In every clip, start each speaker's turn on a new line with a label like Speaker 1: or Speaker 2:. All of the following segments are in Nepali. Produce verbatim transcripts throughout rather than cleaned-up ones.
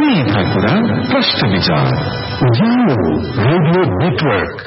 Speaker 1: सीधा कुरा प्रश्न विचार रेडियो नेटवर्क।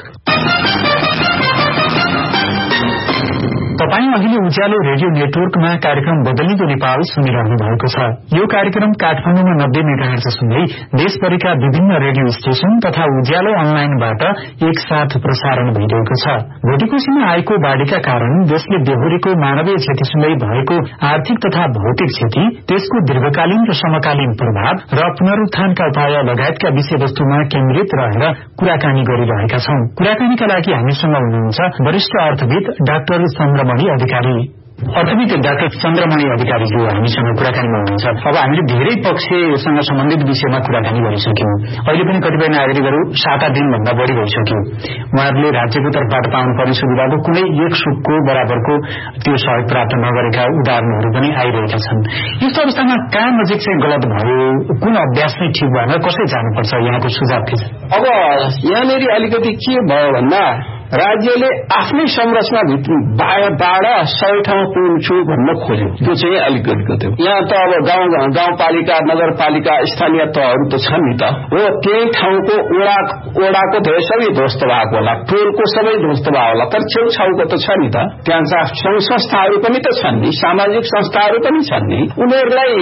Speaker 2: तपाईं अहिले उज्यालो रेडियो नेटवर्कमा कार्यक्रम बदलिँदो नेपाल सुनिरहनु भएको छ। यो कार्यक्रम काठमाडौँमा नब्बे मेगाहर्ज सुन्दै देशभरिका विभिन्न रेडियो स्टेशन तथा उज्यालो अनलाइनबाट एकसाथ प्रसारण भइरहेको छ। भोटिकोशीमा आएको बाढ़ीका कारण देशले बेहोरेको मानवीय क्षतिसँगै भएको आर्थिक तथा भौतिक क्षति, त्यसको दीर्घकालीन र समकालीन प्रभाव र पुनरुत्थानका उपाय लगायतका विषयवस्तुमा केन्द्रित रहेर कुराकानी गरिरहेका छौं। कुराकानीका लागि हामीसँग हुनुहुन्छ वरिष्ठ अर्थविद डाक्टर चन्द्रमणि अधिकारी। अर्थविद डाक्टर चन्द्रमणि अधिकारीज्यू हामीसँग कुराकानीमा हुनुहुन्छ। अब हामीले धेरै पक्षसँग सम्बन्धित विषयमा कुराकानी गरिसक्यौं। अहिले पनि कतिपय नागरिकहरू साता दिनभन्दा बढ़ी भइसक्यो, उहाँहरूले राज्यको तर्फबाट पाउनुपर्ने सुविधाको कुनै एक सुखको बराबरको त्यो सहयोग प्राप्त नगरेका उदाहरणहरू पनि आइरहेका छन्। यस्तो अवस्थामा कहाँ नजिक चाहिँ गलत भयो, कुन अभ्यास चाहिँ ठिक भएन, कसरी जानुपर्छ, यहाँको सुझाव के छ?
Speaker 3: अब यहाँनिर अलिकति के भयो भन्दा राज्यले आफ्नै संरचना भित्रबाट सबै ठाउँ पुग्छु भन्न खोज्यो। त्यो चाहिँ अलिकति गयो। यहाँ त अब गाउँ गाउँपालिका, नगरपालिका, स्थानीय तहहरू त छन् नि त, हो त्यही ठाउँको ओडा ओडाको धेरै सबै ध्वस्त भएको होला, टोलको सबै ध्वस्त भएको होला, तर छेउछाउको त छ नि त। त्यहाँ संघ संस्थाहरू पनि त छन् नि, सामाजिक संस्थाहरू पनि छन् नि। उनीहरूलाई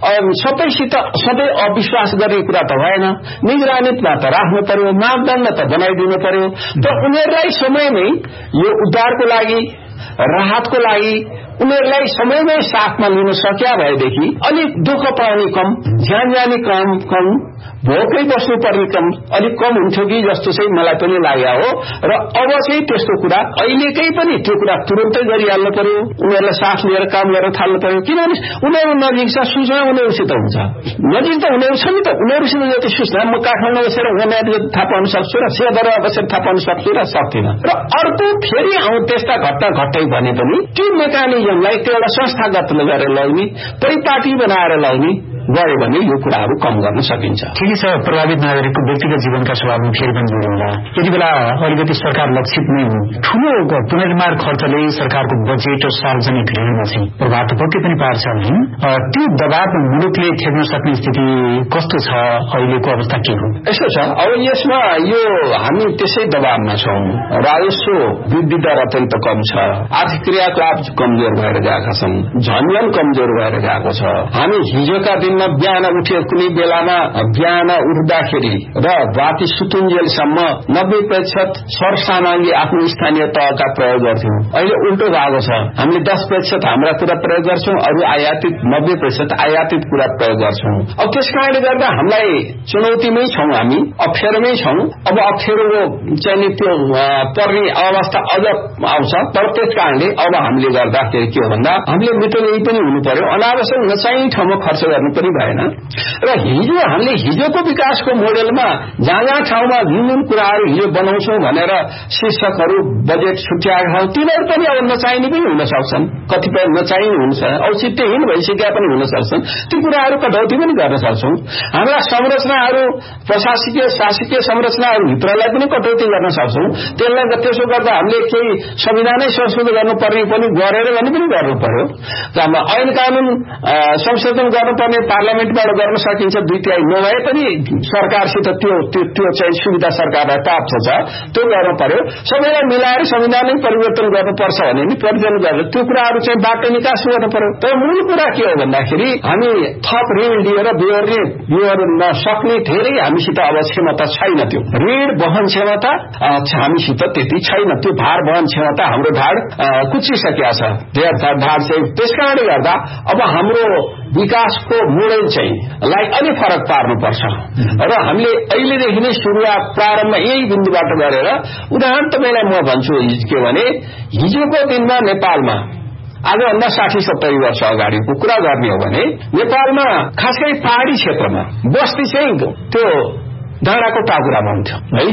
Speaker 3: सबैसित सधैँ अविश्वास गर्ने कुरा त भएन। निगरानीमा त राख्नु पर्यो, मापदण्ड त बनाइदिनु पर्यो। त उनीहरूलाई समयमै यो उद्धारको लागि, राहतको लागि उनीहरूलाई समयमै साथमा लिन सक्या भएदेखि अलिक दुःख पाउने कम, ज्यान जाने कम कम भोकै बस्नुपर्ने कम अलिक कम हुन्थ्यो कि जस्तो चाहिँ मलाई पनि लाग्यो हो। र अब चाहिँ त्यस्तो कुरा अहिलेकै पनि त्यो कुरा तुरन्तै गरिहाल्नु पर्यो। उनीहरूलाई साथ लिएर काम गर्न थाल्नु पर्यो, किनभने उनीहरू नजिक छ, सूचना उनीहरूसित हुन्छ। नजिक त उनीहरू छ नि त, उनीहरूसित जति सूचना म काठमाडौँ बसेर उनीहरू थाहा पाउन सक्छु र सिंहदरबार बसेर थाहा पाउन सक्छु र सक्दिनँ। र अर्को फेरि आउँ त्यस्ता घटना घटै भने पनि त्यो मेकानिजमलाई त्यो एउटा संस्थागत गरेर लगाउने, परिपाटी बनाएर लगाउने गऱ्यो भने यो कुराहरू कम गर्न सकिन्छ।
Speaker 2: ठिकै छ। प्रभावित नागरिकको व्यक्तिगत जीवनका स्वभावमा फेरि पनि जोडिँदा यति बेला अलिकति सरकार लक्षित नै हो। ठूलो पुनर्निर्माण खर्चले सरकारको बजेट र सार्वजनिक ऋणमा चाहिँ प्रभाव पक्कै पनि पार्छ भने त्यो दबाव मुलुकले ठेक्न सक्ने स्थिति कस्तो छ? अहिलेको अवस्था के हो?
Speaker 3: यस्तो छ, अब यसमा यो हामी त्यसै दबावमा छौं। राजस्व वृद्धि दर अत्यन्त कम छ, आर्थिक क्रियाकलाप कमजोर भएर गएका छन्, झन्झन कमजोर भएर गएको छ। हामी हिजोका दिन बिहान उठ्यो, कुनै बेलामा बिहान उठ्दाखेरि र राति सुतुन्जेलसम्म नब्बे प्रतिशत सरसामानले आफ्नो स्थानीय तहका प्रयोग गर्थ्यौं। अहिले उल्टो भएको छ, हामीले दस प्रतिशत हाम्रा कुरा प्रयोग गर्छौं, अरू आयातित नब्बे प्रतिशत आयातित कुरा प्रयोग गर्छौं। अब त्यस कारणले गर्दा हामीलाई चुनौतीमै छौं, हामी अप्ठ्यारोमै छौं। अब अप्ठ्यारो चाहिँ त्यो पर्ने अवस्था अझ आउँछ। तर त्यस कारणले अब हामीले गर्दाखेरि के हो भन्दा हामीले मितव्ययी पनि हुनु पर्यो, अनावश्यक नचाहिने ठाउँमा खर्च गर्नु पनि भएन। र हिजो हामीले हिजोको विकासको मोडेलमा जहाँ जहाँ ठाउँमा जुन जुन कुराहरू हिजो बनाउँछौं भनेर शीर्षकहरू बजेट छुट्याएका छौं, तिनीहरू पनि अब नचाहिने पनि हुन सक्छन्, कतिपय नचाहिने हुन्छ, औचित्यहीन भइसकेका पनि हुन सक्छन्। ती कुराहरू कटौती पनि गर्न सक्छौं। हाम्रा संरचनाहरू, प्रशासकीय शासकीय संरचनाहरू भित्रलाई पनि कटौती गर्न सक्छौं। त्यसलाई त्यसो गर्दा हामीले केही संविधानै संशोधन गर्नुपर्ने पनि गरेर भने पनि गर्नु पर्यो। ऐन कानून संशोधन गर्नुपर्ने पार्लियामेन्टबाट गर्न सकिन्छ, दुई तिहाई नभए पनि सरकारसित त्यो त्यो चाहिँ सुविधा सरकारलाई प्राप्त छ, त्यो गर्नु पर्यो। सबैलाई मिलाएर संविधानै परिवर्तन गर्नुपर्छ भने नि परिवर्तन गरेर त्यो कुराहरू चाहिँ बाटो निकास गर्नु पर्यो। तर मूल कुरा के हो भन्दाखेरि हामी थप ऋण लिएर बिहोर्ने बिहोर्न नसक्ने धेरै हामीसित अब क्षमता छैन। त्यो ऋण वहन क्षमता हामीसित त्यति छैन। त्यो भार वहन क्षमता हाम्रो ढाड कुचिसकेका छ, ढाड चाहिँ। त्यस कारणले गर्दा अब हाम्रो विकासको मोडेल चाहिँ लाई अलि फरक पार्नुपर्छ र हामीले अहिलेदेखि नै सुरुवात प्रारम्भ यही बिन्दुबाट गरेर, उदाहरण तपाईँलाई म भन्छु के भने हिजोको दिनमा नेपालमा आजभन्दा साठी सत्तरी वर्ष अगाडिको कुरा गर्ने हो भने नेपालमा खास गरी पहाड़ी क्षेत्रमा बस्ती चाहिँ त्यो डाँडाको टाकुरामा हुन्थ्यो है।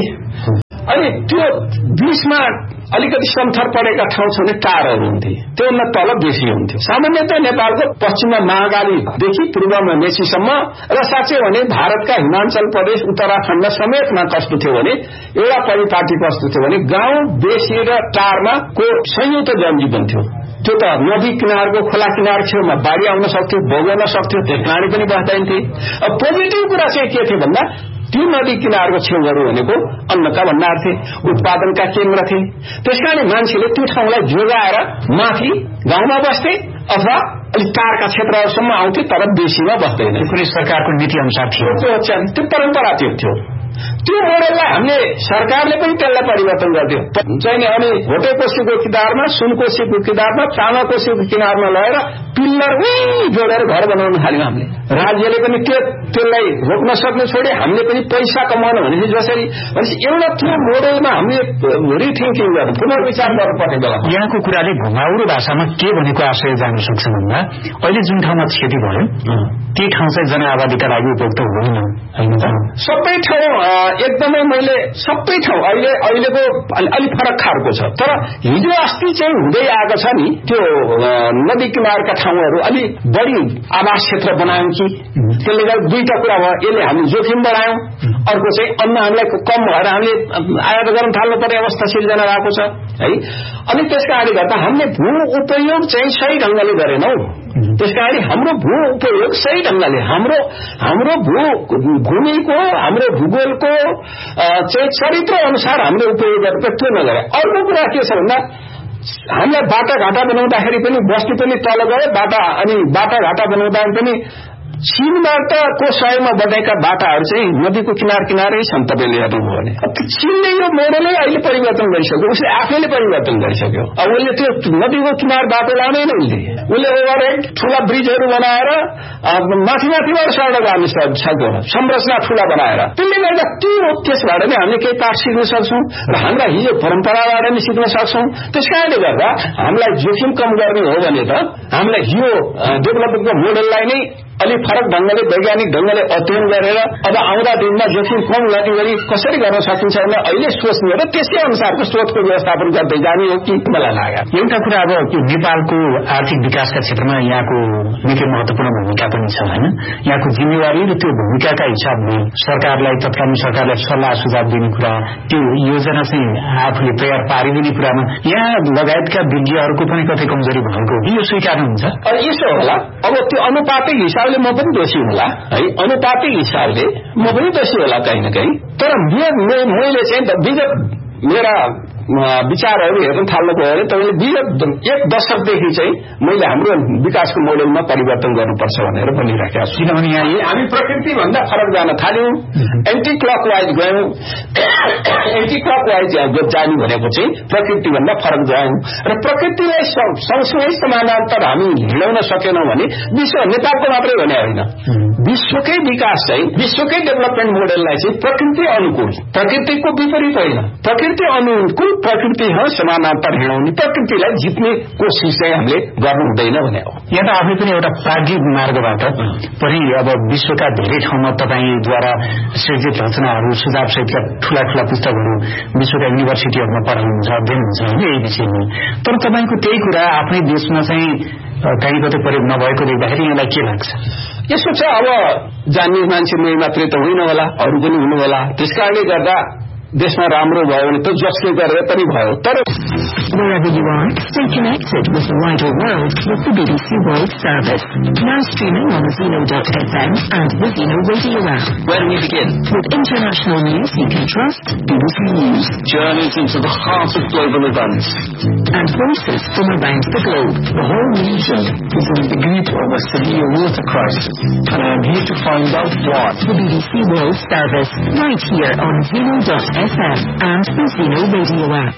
Speaker 3: अनि त्यो बीचमा अलिकति समथर परेका ठाउँ छ भने टारहरू हुन्थे, त्योभन्दा तल बेसी हुन्थ्यो। सामान्यतः नेपालको पश्चिममा महाकालीदेखि पूर्वमा मेचीसम्म र साँच्चै भने भारतका हिमाचल प्रदेश उत्तराखण्ड समेतमा कस्तो थियो भने एउटा परिपाटी कस्तो थियो भने गाउँ बेसी र टारमा को संयुक्त जनजीवन थियो। त्यो त नदी किनारको खोला किनार छेउमा बाढी आउन सक्थ्यो, बगाउन सक्थ्यो, त्यस प्राणी पनि बस्दैनथे। अब पोजिटिभ कुरा चाहिँ के थियो भन्दा ती नदी किनारको छेउहरू भनेको अन्नका भण्डार थिए, उत्पादनका केन्द्र थिए। त्यसकारण मान्छेले त्यो ठाउँलाई जोगाएर माथि गाउँमा बस्थे अथवा अलिक टाढका क्षेत्रहरूसम्म आउँथे, तर बेसीमा बस्दैन।
Speaker 2: कुनै सरकारको नीति अनुसार थियो,
Speaker 3: त्यो परम्परा त्यो थियो। त्यो मोडललाई हामीले सरकारले पनि त्यसलाई परिवर्तन गरिदियो। चाहिने अनि भोटे कोसीको किनारमा, सुन कोसीको किनारमा, तामा कोसीको किनारमा लगेर पिल्लर जोडेर घर बनाउन थाल्यौं हामीले। राज्यले पनि त्यो त्यसलाई रोक्न सक्नु छोडे, हामीले पनि पैसा कमाउन भनेपछि जसरी भनेपछि एउटा त्यो मोडलमा हामीले रिथिङ्किङ गर्नु, पुनर्विचार गर्नुपर्ने बेला
Speaker 2: यहाँको कुराले भूमाउरो भाषामा के भनेको आशय जान सक्छ भन्दा अहिले जुन ठाउँमा क्षति भयो ती ठाउँ चाहिँ जनआबादीका लागि उपयुक्त होइन होइन
Speaker 3: सबै ठाउँ एकदमै मैले सबै ठाउँ अहिले अहिलेको अलिक फरक खालको छ। तर हिजो अस्ति चाहिँ हुँदै आएको छ नि त्यो नदी किनारका ठाउँहरू अलि बढी आवास क्षेत्र बनायौं कि त्यसले गर्दा दुईटा कुरा भयो। यसले हामी जोखिम बढायौं, अर्को चाहिँ अन्न हामीलाई कम भएर हामीले आयात गर्न थाल्नु पर्ने अवस्था सिर्जना भएको छ है। अनि त्यसका कारणले गर्दा हामीले भू उपयोग चाहिँ सही ढंगले गरेनौं। त्यसका कारण हाम्रो भू उपयोग सही ढंगले हाम्रो हाम्रो भू भूमिको हाम्रो भूगोलको चाहिँ चरित्र अनुसार हामीले उपयोग गरेर त्यो नगरे। अर्को कुरा के छ भन्दा हामीलाई बाटा घाटा बनाउँदाखेरि पनि बस्ती पनि तल गयो बाटा, अनि बाटा घाटा बनाउँदा पनि चीनबाट को सहयोगमा बनेका बाटाहरू चाहिँ नदीको किनार किनारै छन्। तपाईँले हेर्नुभयो भने चीनले यो मोडलै अहिले परिवर्तन गरिसक्यो, उसले आफैले परिवर्तन गरिसक्यो। अब उसले त्यो नदीको किनार बाटो लाँदैन, उसले उसले ओभरहेड ठूला ब्रिजहरू बनाएर माथि माथिबाट सडक हाल्नु सक्यो, संरचना ठूला बनाएर। त्यसले गर्दा त्यो त्यसबाट नै हामीले केही पाठ सिक्न सक्छौं र हाम्रा हिजो परम्पराबाट नै सिक्न सक्छौं। त्यस कारणले गर्दा हामीलाई जोखिम कम गर्ने हो भने त हामीलाई यो डेभलपमेन्टको मोडललाई नै अलि फरक ढंगले वैज्ञानिक ढंगले अध्ययन गरेर अब आउँदा दिनमा जोखिम कम गर्ने गरी कसरी गर्न सकिन्छ भने अहिले सोच्ने र त्यसै अनुसारको स्रोतको व्यवस्थापन गर्दै जाने हो कि मलाई लाग्यो।
Speaker 2: एउटा कुरा अब नेपालको आर्थिक विकासका क्षेत्रमा यहाँको निकै महत्वपूर्ण भूमिका पनि छ होइन। यहाँको जिम्मेवारी र त्यो भूमिकाका हिसाबले सरकारलाई तत्कालीन सरकारलाई सल्लाह सुझाव दिने कुरा, त्यो योजना चाहिँ आफूले तयार पारिदिने कुरामा यहाँ लगायतका विज्ञहरूको पनि कतै कमजोरी भएको हो कि यो स्वीकार्नुहुन्छ?
Speaker 3: यसो होला, अब त्यो अनुपातिक हिसाबले म पनि दोषी होला है, अनुपातिक हिसाबले म पनि दोषी होला कहीँ न कहीँ। तर मैले चाहिँ विगत मेरा विचारहरू हेर्न थाल्नु भयो भने तपाईँले विगत एक दशकदेखि चाहिँ मैले हाम्रो विकासको मोडलमा परिवर्तन गर्नुपर्छ भनेर भनिराखेका छु।
Speaker 2: किनभने यहाँ
Speaker 3: हामी प्रकृति भन्दा फरक जान थाल्यौं, एन्टी क्लकवाइज गयौं। एन्टी क्लकवाइज जाने भनेको चाहिँ प्रकृति भन्दा फरक गयौं र प्रकृतिलाई सँगसँगै समानान्तर हामी हिँडाउन सकेनौं भने विश्व नेपालको मात्रै भने होइन, विश्वकै विकास चाहिँ विश्वकै डेभलपमेन्ट मोडललाई चाहिँ प्रकृति अनुकूल, प्रकृतिको विपरीत होइन, प्रकृति अनुकूल प्रकृतिसँग समानान्तर हिँडाउने, प्रकृतिलाई जित्ने कोसिस चाहिँ हामीले गर्नु हुँदैन भने हो।
Speaker 2: यहाँ त आफै पनि एउटा प्राज्ञिक मार्गबाट पनि अब विश्वका धेरै ठाउँमा तपाईँद्वारा सृजित रचनाहरू सुझाव सहितका ठूला ठूला पुस्तकहरू विश्वका युनिभर्सिटीहरूमा पढाउनुहुन्छ, अध्ययन हुन्छ यही विषयमा। तर तपाईँको त्यही कुरा आफ्नै देशमा चाहिँ कहीँ कतै प्रयोग नभएको देख्दाखेरि यहाँलाई के लाग्छ?
Speaker 3: यसो छ, अब जान्ने मान्छे मै मात्रै त होइन होला, अरू पनि हुनु होला। त्यसकारणले गर्दा देशमा राम्रो भयो भने त जसले गरेर पनि भयो। तर
Speaker 4: Wherever you are, stay connected with the wider world with the B B C World Service. Now streaming on Zeno dot f m and the Zeno Radio app.
Speaker 5: Where do we begin?
Speaker 4: With international news you can trust, B B C News.
Speaker 5: Journeys into the heart of global events.
Speaker 4: And voices from around the globe.
Speaker 5: The whole region is in the grip of a severe water crisis, and I am here to find out what.
Speaker 4: The B B C World Service, right here on Zeno dot f m and the Zeno Radio app.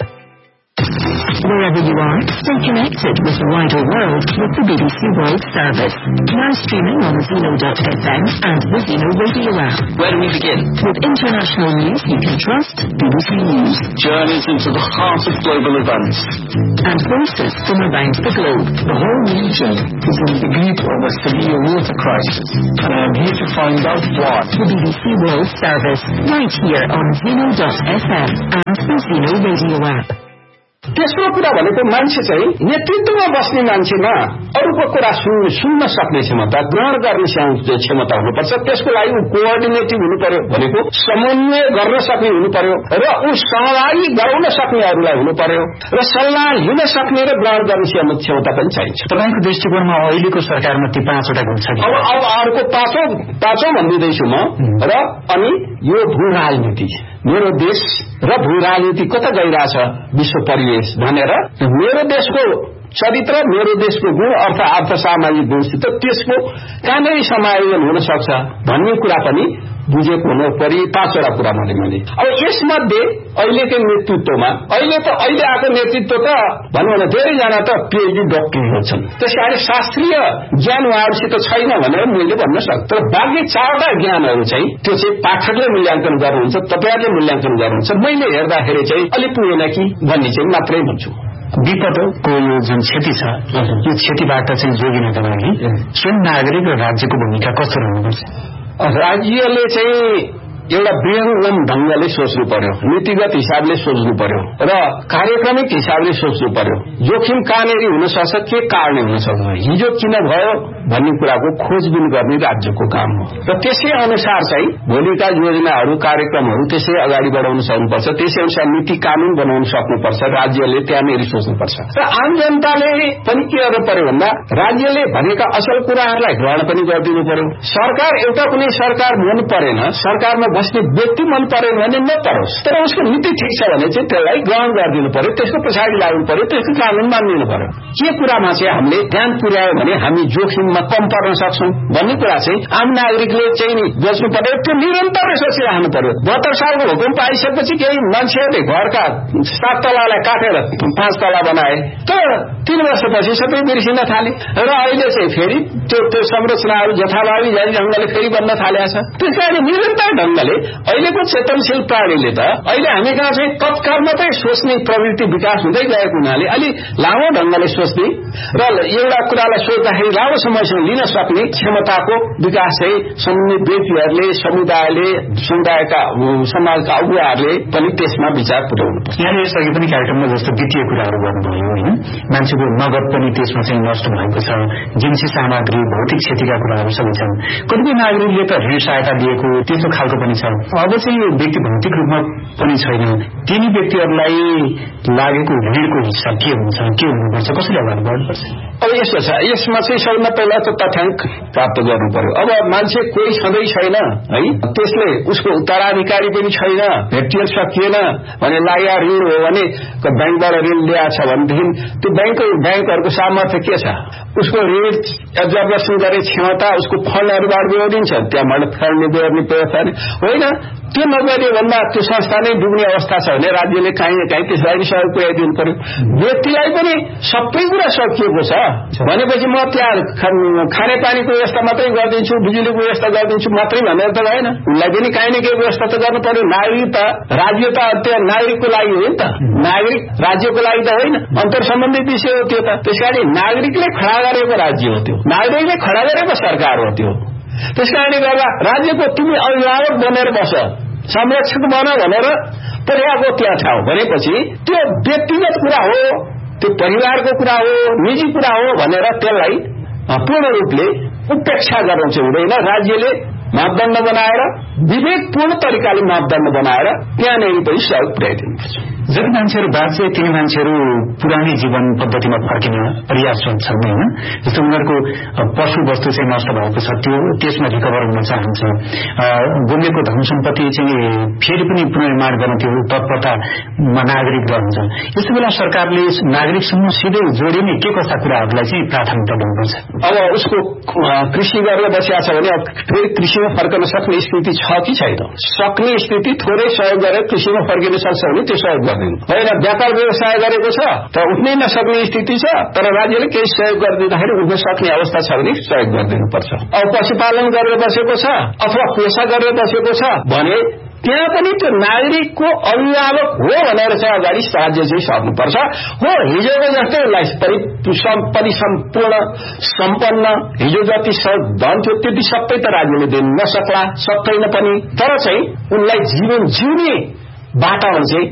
Speaker 4: Wherever you are, stay connected with the wider world with the B B C World Service. Now streaming on Zeno dot f m and the Zeno Radio app.
Speaker 5: Where do we begin?
Speaker 4: With international news you can trust, B B C News.
Speaker 5: Journeys into the heart of global events.
Speaker 4: And voices from around the globe.
Speaker 5: The whole region is in the grip of a severe water crisis, and I am here to find out what.
Speaker 4: The B B C World Service, right here on Zeno dot f m and the Zeno Radio app.
Speaker 3: तेस्रो कुरा भनेको मान्छे चाहिँ नेतृत्वमा बस्ने मान्छेमा अरूको कुरा सुन्न सुन्न सक्ने क्षमता, ग्रहण गर्ने क्षमता हुनुपर्छ। त्यसको लागि कोअर्डिनेटिभ हुनु पर्यो, भनेको समन्वय गर्न सक्ने हुनु पर्यो र ऊ सहभागी गराउन सक्ने अरूलाई हुनु पर्यो र सल्लाह लिन सक्ने र ग्रहण गर्ने क्षमता पनि चाहिन्छ।
Speaker 2: तपाईँको दृष्टिकोणमा अहिलेको सरकारमा ती पाँचवटा गुण छ।
Speaker 3: अब अब अर्को पाँचौं पाँचौं भनिदिँदैछु म। र अनि यो भू राजनीति, मेरो देश र भू राजनीति कता गइरहेछ, विश्व परिवेश भनेर मेरो देशको चरित्र, मेरो देशको गुण अर्थ अर्थ सामाजिक गुणसित त्यसको कहाँनिर समायोजन हुन सक्छ भन्ने कुरा पनि बुझेको हुनु परि। पाँचवटा कुरा भने मैले अब यसमध्ये अहिलेको नेतृत्वमा अहिले त अहिले आएको नेतृत्व त भनौँ न धेरैजना त पीएचडी डक्टरहरू छन्, त्यस कारण शास्त्रीय ज्ञान उहाँहरूसित छैन भनेर मैले भन्न सक्छु। तर बाँकी चारवटा ज्ञानहरू चाहिँ त्यो चाहिँ पाठकले मूल्याङ्कन गर्नुहुन्छ, तपाईँहरूले मूल्याङ्कन गर्नुहुन्छ। मैले हेर्दाखेरि चाहिँ अलिक पुगेन कि भन्ने चाहिँ मात्रै भन्छु।
Speaker 2: विपदको यो जुन क्षति छ, यो क्षतिबाट चाहिँ जोगिनका लागि स्वयं नागरिक र राज्यको भूमिका कस्तो रहनुपर्छ?
Speaker 3: राज्यले चाहिँ एउटा वृहंगम ढंगले सोच्नु पर्यो, नीतिगत हिसाबले सोच्नु पर्यो र कार्यक्रमिक हिसाबले सोच्नु पर्यो। जोखिम कहाँनिर हुन सक्छ, के कारणले हुन सक्छ, हिजो किन भयो भन्ने कुराको खोजबिन गर्ने राज्यको काम हो र त्यसै अनुसार चाहिँ भोलिका योजनाहरू कार्यक्रमहरू त्यसै अगाडि बढाउन सक्नुपर्छ। त्यसै अनुसार नीति कानून बनाउन सक्नुपर्छ, राज्यले त्यहाँनिर सोच्नुपर्छ। र आम जनताले पनि के गर्नु पर्यो भन्दा राज्यले भनेका असल कुराहरूलाई ग्रहण पनि गरिदिनु पर्यो। सरकार एउटा कुनै सरकार मन परेन, सरकारमा बस्ने व्यक्ति मन परेन भने नपरोस्, तर उसको नीति ठिक छ भने चाहिँ त्यसलाई ग्रहण गरिदिनु पर्यो, त्यसको पछाडि लाग्नु पर्यो, त्यसको कानून मानिदिनु पर्यो। के कुरामा चाहिँ हामीले ध्यान पुर्यायो भने हामी जोखिममा कम पर्न सक्छौं भन्ने कुरा चाहिँ आम नागरिकले चाहिँ नि बुझ्नु पर्यो। त्यो निरन्तरै सोचिरहनु पर्यो। बहत्तर सालको भूकम्प आइसकेपछि केही मान्छेहरूले घरका सात तलालाई काटेर पाँच तला बनाए, तर तीन वर्षपछि सबै बिर्सिन थाले र अहिले चाहिँ फेरि त्यो त्यो संरचनाहरू जथाभावी जारी ढंगले फेरि बन्न थालेका छ। त्यस कारण निरन्तर ढंगले अहिलेको चेतनशील प्राणीले त अहिले हामी कहाँ चाहिँ तत्काल मात्रै सोच्ने प्रवृत्ति विकास हुँदै गएको हुनाले अलि लामो ढंगले सोच्ने र एउटा कुरालाई सोच्दाखेरि लामो समयसम्म लिन सक्ने क्षमताको विकास चाहिँ सम्बन्धित व्यक्तिहरूले, समुदायले, समुदायका समाजका अगुवाहरूले पनि त्यसमा विचार पुर्याउनु पर्छ।
Speaker 2: यहाँले यसअघि पनि कार्यक्रममा जस्तो वित्तीय कुराहरू गर्नुभयो होइन, मान्छेको नगद पनि त्यसमा चाहिँ नष्ट भएको छ, जिन्सी सामग्री, भौतिक क्षतिका कुराहरू सबै छन्। कतिपय नागरिकले त ऋण सहायता दिएको त्यस्तो खालको पनि छ। अब चाहिँ व्यक्ति भौतिक रूपमा पनि छैन, तिनी व्यक्तिहरूलाई लागेको ऋणको हिस्सा के हुन्छ, के हुनुपर्छ, कसरी अगाडि बढ्नुपर्छ?
Speaker 3: अब यस्तो छ, यसमा चाहिँ सबभन्दा पहिला त तथ्याङ्क प्राप्त गर्नु पर्यो। अब मान्छे कोही छँदै छैन है, त्यसले उसको उत्तराधिकारी पनि छैन, भेटिएल सकिएन भने लागेका ऋण हो भने ब्याङ्कबाट ऋण ल्याएको छ भनेदेखि त्यो ब्याङ्क ब्याङ्कहरूको सामर्थ्य के छ, उसको ऋण एब्जर्भेसन गर्ने क्षमता उसको फन्डहरूबाट जोडिन्छ, त्यहाँबाट फन्ड गर्ने व्यवस्था होइन। त्यो नगरियो भन्दा त्यो संस्था नै डुब्ने अवस्था छ भने राज्यले काहीँ न काहीँ त्यसलाई पनि सहयोग पुर्याइदिनु पर्यो। व्यक्तिलाई पनि सबै कुरा सकिएको छ भनेपछि म त्यहाँ खानेपानीको व्यवस्था मात्रै गरिदिन्छु, बिजुलीको व्यवस्था गरिदिन्छु मात्रै भनेर त भएन, उसलाई पनि काहीँ न केही व्यवस्था त गर्नु पर्यो। नागरिक त राज्य त त्यो नागरिकको लागि हो नि त, नागरिक राज्यको लागि त होइन, अन्तर सम्बन्धित विषय हो त्यो त। त्यसकारण नागरिकले खडा गरेको राज्य हो त्यो, नागरिकले खडा गरेको सरकार हो त्यो। त्यसकारणले गर्दा राज्यको तिमी अभिभावक बनेर बस, संरक्षक बन भनेर पर्याको त्यहाँ ठाउँ भनेपछि त्यो व्यक्तिगत कुरा हो, त्यो परिवारको कुरा हो, निजी कुरा हो भनेर त्यसलाई पूर्ण रूपले उपेक्षा गर्नु चाहिँ हुँदैन। राज्यले मापदण्ड बनाएर विवेकपूर्ण तरिकाले मापदण्ड बनाएर त्यहाँनिर पनि सहयोग पुर्याइदिनुपर्छ।
Speaker 2: जति मान्छेहरू बाँच्छ तिनी मान्छेहरू पुरानै जीवन पद्धतिमा फर्किन प्रयासरत छन् होइन, जस्तो उनीहरूको पशु वस्तु चाहिँ नष्ट भएको छ, त्यो त्यसमा रिकभर हुन चाहन्छ, गुमेको धन सम्पत्ति चाहिँ फेरि पनि पुनर्निर्माण गर्न त्यो तत्परतामा नागरिक रहन्छ। यस्तो बेला सरकारले नागरिकसँग सिधै जोडिने के कस्ता कुराहरूलाई चाहिँ प्राथमिकता दिनुपर्छ?
Speaker 3: अब उसको कृषि गरेर बसिया छ भने फेरि कृषिमा फर्कन सक्ने स्थिति छ कि छैन, सक्ने स्थिति थोरै सहयोग गरेर कृषिमा फर्किन सक्छ भने त्यो सहयोग होइन। व्यापार व्यवसाय गरेको छ तर उठ्नै नसक्ने स्थिति छ, तर राज्यले केही सहयोग गरिदिँदाखेरि उठ्न सक्ने अवस्था छ भने सहयोग गरिदिनुपर्छ। अब पशुपालन गरेर बसेको छ अथवा पेसा गरेर बसेको छ भने त्यहाँ पनि त्यो नागरिकको अभिभावक हो भनेर चाहिँ अगाडि राज्य चाहिँ सक्नुपर्छ। हो हिजोको जस्तै परिसम्पूर्ण सम्पन्न हिजो जति धन थियो त्यति सबै त राज्यले दिन नसक्ला, सक्दैन पनि, तर चाहिँ उनलाई जीवन जिउने बाटाहरू चाहिँ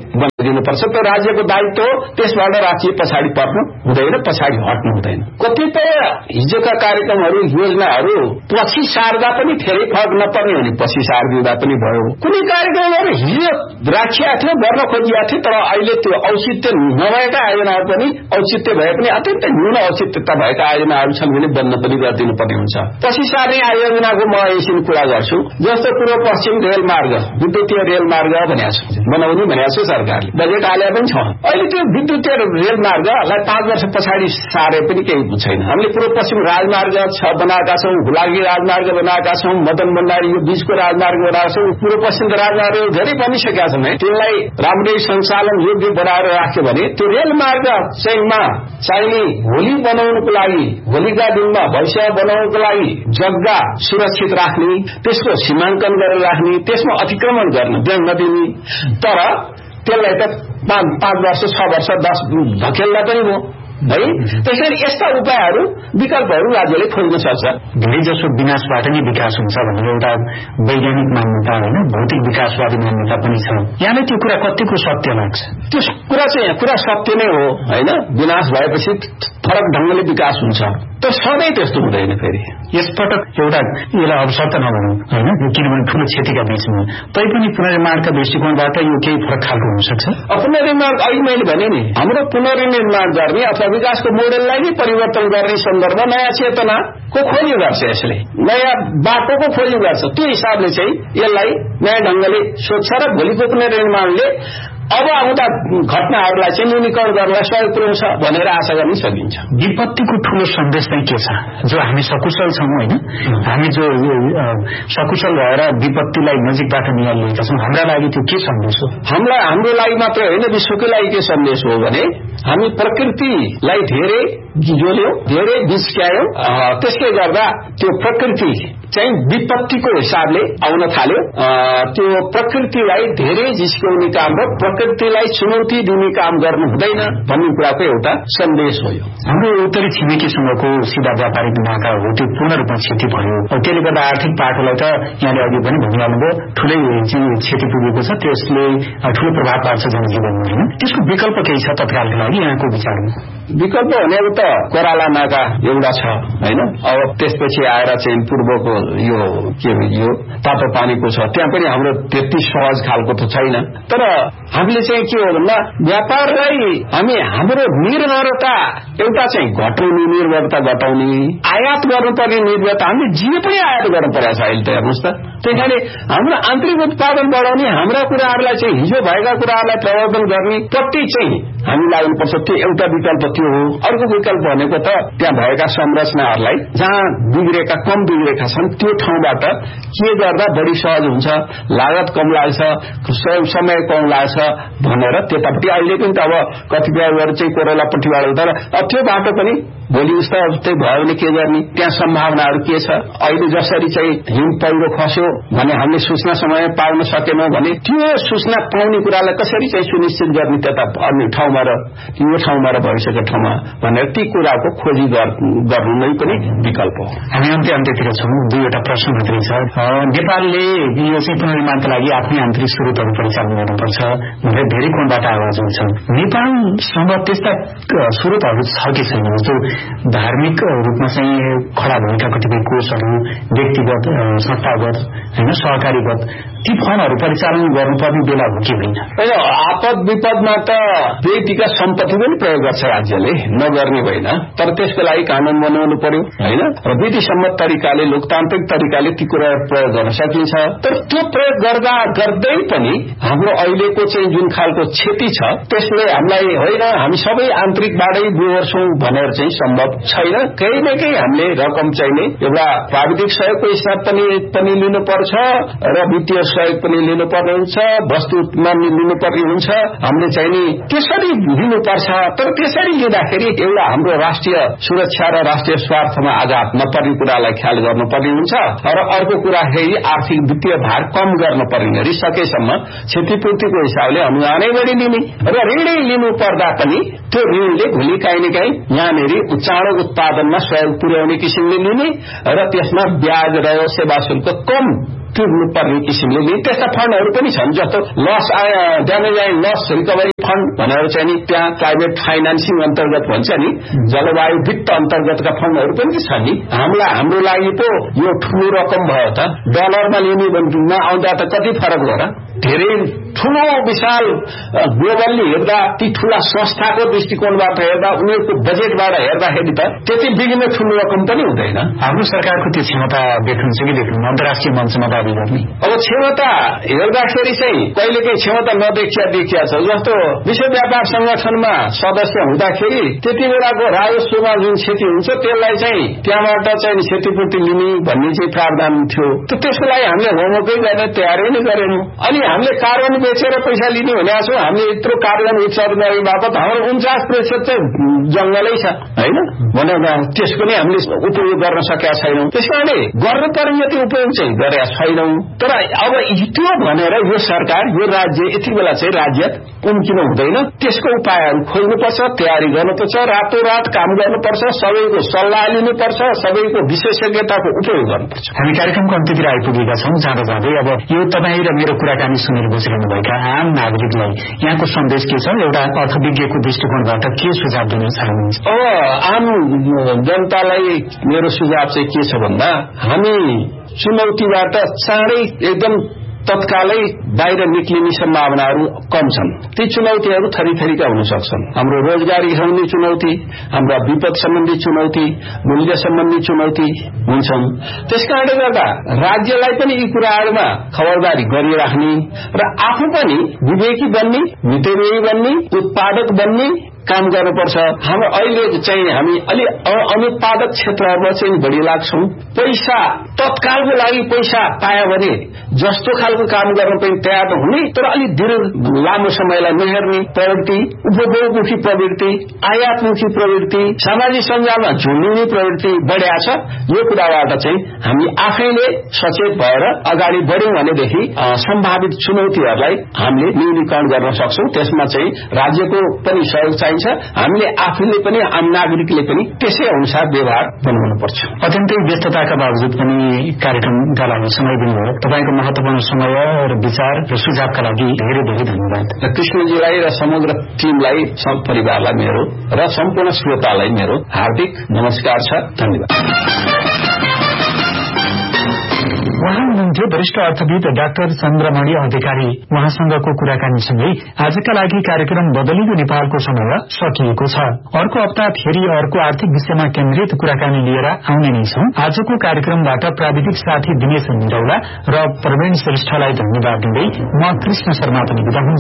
Speaker 3: दिनुपर्छ। त्यो राज्यको दायित्व हो, त्यसबाट राज्य पछाडि पर्नु हुँदैन, पछाडि हट्नु हुँदैन। कतिपय हिजोका कार्यक्रमहरू योजनाहरू पछि सार्दा पनि फेरि फरक नपर्ने हो नि, पछि सारिदिँदा पनि भयो। कुनै कार्यक्रमहरू हिजो राखिया थियो, गर्न खोजिया थियो, तर अहिले त्यो औचित्य नभएका आयोजनाहरू पनि औचित्य भए पनि अत्यन्तै न्यून औचित्यता भएका आयोजनाहरू छन् भने बन्द पनि गरिदिनु पर्ने हुन्छ। पछि सार्ने आयोजनाको म यसरी कुरा गर्छु, जस्तो पूर्व पश्चिम रेल मार्ग, विद्युतीय रेल मार्ग भनेको छ, बनाउने भनेको छ सरकारले, बजेट हाले पनि छ। अहिले त्यो विद्युतीय रेल मार्गलाई पाँच वर्ष पछाडि सारे पनि केही छैन। हामीले पूर्व पश्चिम राजमार्ग छ बनाएका छौँ, हुलागी राजमार्ग बनाएका छौँ, मदन भण्डारी यो बीचको राजमार्ग बनाएका छौँ। पूर्व पश्चिमको राजमार्ग धेरै बनिसकेका छन् है, त्यसलाई राम्रै सञ्चालन योग्य बनाएर राख्यो भने त्यो रेल मार्ग चाहिँमा चाहिने होली बनाउनको लागि, होलीका दिनमा भविष्य बनाउनको लागि जग्गा सुरक्षित राख्ने, त्यसको सीमाङ्कन गरेर राख्ने, त्यसमा अतिक्रमण गर्न नदिने। तर त्यसलाई त पाँच वर्ष छ वर्ष दस धकेल्दा पनि हो है। त्यसैले यस्ता उपायहरू विकल्पहरू राज्यले खोज्न सक्छ।
Speaker 2: धेरै जसो विनाशबाट नै विकास हुन्छ भनेर एउटा वैज्ञानिक मान्यता होइन, भौतिक विकासवादी मान्यता पनि छ। यहाँलाई त्यो कुरा कतिको सत्य लाग्छ? त्यो
Speaker 3: कुरा चाहिँ कुरा सत्य नै हो होइन। विनाश भएपछि फरक ढंगले विकास हुन्छ, तर सधैँ त्यस्तो हुँदैन। फेरि
Speaker 2: यसपटक एउटा यसलाई अवसर त नभनौँ होइन, किनभने ठूलो क्षतिका बीचमा तैपनि पुनर्निर्माणका दृष्टिकोणबाट यो केही फरक खालको हुन सक्छ।
Speaker 3: पुनर्निर्माण अघि मैले भने नि, हाम्रो पुनर्निर्माण गर्ने अथवा विकासको मोडेललाई नै परिवर्तन गर्ने सन्दर्भ नयाँ चेतनाको खोजी गर्छ, यसले नयाँ बाटोको खोजी गर्छ। त्यो हिसाबले चाहिँ यसलाई नयाँ ढंगले सोध्छ र भोलिको पुनर्निर्माणले अब आउँदा घटनाहरूलाई चाहिँ न्यूनीकरण गर्नलाई सहयोग पुर्याउँछ भनेर आशा गर्न सकिन्छ।
Speaker 2: विपत्तिको ठूलो सन्देश चाहिँ के छ? जो हामी सकुशल छौँ होइन, हामी जो सकुशल भएर विपत्तिलाई नजिकबाट निहालिएका छौँ, हाम्रा लागि त्यो के सन्देश हो?
Speaker 3: हामीलाई हाम्रो लागि मात्र होइन, विश्वकै लागि के सन्देश हो भने हामी प्रकृतिलाई धेरै जोड्यौं, धेरै बिस्क्यायौं। त्यसले गर्दा त्यो प्रकृति चाहिँ विपत्तिको हिसाबले आउन थाल्यो। त्यो प्रकृतिलाई धेरै जिस्क्याउने काम र प्रकृतिलाई चुनौती दिने काम गर्नु हुँदैन भन्ने कुराको एउटा सन्देश हो। यो
Speaker 2: हाम्रो उत्तरी छिमेकीसँगको सीधा व्यापारिक नाका हो, त्यो पूर्ण रूपमा क्षति भयो। त्यसले गर्दा आर्थिक पाटोलाई त यहाँले अघि पनि भनिहाल्नुभयो, ठूलै क्षति पुगेको छ, त्यसले ठूलो प्रभाव पार्छ जनजीवनमा होइन। त्यसको विकल्प केही छ तत्कालको लागि यहाँको विचारमा?
Speaker 3: विकल्प भनेको त कोराला नाका एउटा छ होइन। अब त्यसपछि आएर चाहिँ पूर्वको यो के यो तातो पानीको छ, त्यहाँ पनि हाम्रो त्यति सहज खालको त छैन। तर हामीले चाहिँ के हो भन्दा व्यापारलाई हामी हाम्रो निर्भरता एउटा चाहिँ घटाउने, निर्भरता घटाउने, आयात गर्नुपर्ने निर्भरता हामीले जे पनि आयात गर्नु परेको छ अहिले त हेर्नुहोस् त। त्यही कारणले हाम्रो आन्तरिक उत्पादन बढाउने, हाम्रा कुराहरूलाई चाहिँ हिजो भएका कुराहरूलाई प्रवर्धन गर्ने पट्टि चाहिँ हामी लाग्नुपर्छ। त्यो एउटा विकल्प त्यो हो। अर्को विकल्प भनेको त त्यहाँ भएका संरचनाहरूलाई जहाँ बिग्रेका कम बिग्रेका छन् त्यो ठाउँबाट के गर्दा बढी सहज हुन्छ, लागत कम लाग्छ, समय कम लाग्छ भनेर त्यतापट्टि अहिले पनि त अब कतिपयहरू चाहिँ कोरोलापट्टिबाट तर त्यो बाटो पनि भोलि उस्ता जस्तै भयो भने के गर्ने, त्यहाँ सम्भावनाहरू के छ। अहिले जसरी चाहिँ हिम पहिरो खस्यो भने हामीले सूचना समय पाउन सकेनौं भने त्यो सूचना पाउने कुरालाई कसरी चाहिँ सुनिश्चित गर्ने त्यता अन्य ठाउँमा र यो ठाउँमा र भविष्यको ठाउँमा भनेर ती कुराको खोजी गर्नु नै पनि विकल्प हो।
Speaker 2: हामी अन्त्य अन्त्यतिर छौँ। दुईवटा प्रश्न मात्रै छ। नेपालले यो चाहिँ पुनर्निर्माणका लागि आफ्नै आन्तरिक स्रोतहरू परिचालन गर्नुपर्छ भनेर धेरै कोणबाट आवाज हुन्छ। नेपालसँग त्यस्ता स्रोतहरू छ कि छैन जो धार्मिक रूपमा चाहिँ खडा भएका कतिपय कोषहरू, व्यक्तिगत, संस्थागत होइन, सहकारीगत, ती फन्डहरू परिचालन गर्नुपर्ने बेला हो कि होइन?
Speaker 3: आपद विपदमा त व्यक्तिगत सम्पत्ति पनि प्रयोग गर्छ राज्यले, नगर्ने होइन। तर त्यसको लागि कानून बनाउनु पर्यो होइन, र विधिसम्मत तरिकाले, लोकतान्त्रिक तरिकाले ती कुरा प्रयोग गर्न सकिन्छ। तर त्यो प्रयोग गर्दा गर्दै पनि हाम्रो अहिलेको चाहिँ जुन खालको क्षति छ त्यसले हामीलाई होइन हामी सबै आन्तरिकबाटै बिहोर्छौं भनेर चाहिँ सम्भव छैन। केही न केही हामीले रकम चाहिने एउटा प्राविधिक सहयोगको हिसाब पनि पनि लिनुपर्छ र वित्तीय सहयोग पनि लिनुपर्ने हुन्छ, वस्तुमा लिनुपर्ने हुन्छ। हामीले चाहिने त्यसरी लिनुपर्छ। तर त्यसरी लिँदाखेरि एउटा हाम्रो राष्ट्रिय सुरक्षा र राष्ट्रिय स्वार्थमा आघात नपर्ने कुरालाई ख्याल गर्नुपर्ने हुन्छ र अर्को कुरा फेरि आर्थिक वित्तीय भार कम गर्नुपर्ने गरी सकेसम्म क्षतिपूर्तिको हिसाबले अनुदानै बढी लिने र ऋणै लिनु पर्दा पनि त्यो ऋणले भोलि काहीँ न काहीँ यहाँनिर चाँडो उत्पादनमा सहयोग पुर्याउने किसिमले लिने र त्यसमा ब्याज र सेवा शुल्क कम तिर्नुपर्ने किसिमले लिए त्यस्ता फण्डहरू पनि छन् जस्तो loss damage and loss recovery fund भनेर चाहिँ नि त्यहाँ प्राइभेट फाइनान्सिङ अन्तर्गत भन्छ नि जलवायु वित्त अन्तर्गतका फण्डहरू पनि छन् नि हामीलाई हाम्रो लागि पो यो ठूलो रकम भयो त डलरमा लिने भन्दा आउँदा त कति फरक हो र धेरै ठूलो विशाल ग्लोबल्ली हेर्दा ती ठूला संस्थाको दृष्टिकोणबाट हेर्दा उनीहरूको बजेटबाट हेर्दाखेरि त त्यति बिग्ने ठूलो रकम पनि हुँदैन
Speaker 2: हाम्रो सरकारको त्यो क्षमता देख्नुहुन्छ कि देख्नु अन्तर्राष्ट्रिय मञ्चमा दाबी गर्ने
Speaker 3: अब क्षमता हेर्दाखेरि चाहिँ कहिलेकाहीँ क्षमता नदेखिया देखिया छ जस्तो विश्व व्यापार संगठनमा सदस्य हुँदाखेरि त्यति बेलाको राजस्वमा जुन क्षति हुन्छ त्यसलाई चाहिँ त्यहाँबाट चाहिँ क्षतिपूर्ति लिने भन्ने चाहिँ प्रावधान थियो त्यसको लागि हामीले होमवर्कै गर्न तयारै नै गरेनौं अनि हामीले कार्बन बेचेर पैसा लिने भनेको छौं हामीले यत्रो कार्बन उत्सर्जन गरे बापत हाम्रो उन्चास प्रतिशत चाहिँ जंगलै छ हैन भने त्यसको नै हामीले उपयोग गर्न सकेका छैनौं त्यसकारणले गर्नुपर्ने जति उपयोग चाहिँ गरेका छैनौं तर अब त्यो भनेर यो सरकार यो राज्य यति बेला चाहिँ राज्य उम्किन हुँदैन त्यसको उपायहरू खोज्नुपर्छ तयारी गर्नुपर्छ रातोरात काम गर्नुपर्छ सबैको सल्लाह लिनुपर्छ सबैको विशेषज्ञताको उपयोग गर्नुपर्छ
Speaker 2: हामी कार्यक्रमको अन्त्यतिर आइपुगेका छौं जाँदा जाँदै अब यो तपाईँ र मेरो कुराकानी सुनेर बसिरहनुभएका आम नागरिकलाई यहाँको सन्देश के छ एउटा अर्थविज्ञको दृष्टिकोणबाट के सुझाव दिन चाहनुहुन्छ
Speaker 3: अब आम जनतालाई मेरो सुझाव चाहिँ के छ भन्दा हामी चुनौतीबाट चाँडै एकदम तत्कालै बाहिर निक्लिने सम्भावनाहरू कम छन् ती चुनौतीहरू थरी थरीका हुन सक्छन् हाम्रो रोजगारी हराउने चुनौती हाम्रा विपद सम्बन्धी चुनौती मूल्य सम्बन्धी चुनौती हुन्छन् त्यसकारणले गर्दा राज्यलाई पनि यी कुराहरूमा खबरदारी गरिराख्ने र आफू पनि विवेकी बन्ने मितव्ययी बन्ने उत्पादक बन्ने काम गर्नुपर्छ हाम्रो अहिले चाहिँ हामी अलि अनुत्पादक क्षेत्रहरूमा चाहिँ बढी लाग्छौं पैसा तत्कालको लागि पैसा पायो भने जस्तो खालको काम गर्न पनि तयार हुने तर अलि धेरै लामो समयलाई नहेर्ने प्रवृत्ति उपभोगमुखी प्रवृत्ति आयातमुखी प्रवृत्ति सामाजिक सञ्जालमा झुल्लिने प्रवृत्ति बढ्या छ यो कुराबाट चाहिँ हामी आफैले सचेत भएर अगाडि बढ्यौं भनेदेखि सम्भावित चुनौतीहरूलाई हामीले न्यूनीकरण गर्न सक्छौं त्यसमा चाहिँ राज्यको पनि सहयोग चाहिन्छ हामीले आफूले पनि आम नागरिकले पनि त्यसै अनुसार व्यवहार बनाउनुपर्छ
Speaker 2: अत्यन्तै व्यस्तताका बावजुद पनि कार्यक्रमका लागि समय दिनुभयो तपाईको महत्वपूर्ण समय र विचार र सुझावका लागि धेरै धेरै धन्यवाद
Speaker 3: कृष्णजीलाई र समग्र टिमलाई परिवारलाई मेरो र सम्पूर्ण श्रोतालाई मेरो हार्दिक नमस्कार छ धन्यवाद
Speaker 2: उहाँ हुनुहुन्थ्यो वरिष्ठ अर्थविद डाक्टर चन्द्रमणि अधिकारी उहाँसँगको कुराकानीसँगै आजका लागि कार्यक्रम बदलिँदो नेपालको समय सकिएको छ अर्को हप्ता फेरि अर्को आर्थिक विषयमा केन्द्रित कुराकानी लिएर आउने नै छौं आजको कार्यक्रमबाट प्राविधिक साथी दिनेश निरौला र प्रवीण श्रेष्ठलाई धन्यवाद दिँदै म कृष्ण शर्मा पनि बिदा हुन्छु